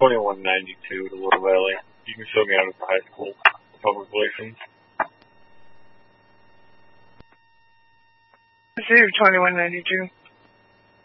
2192 to Little Valley. You can show me out at the high school. Public relations. Receive 2192.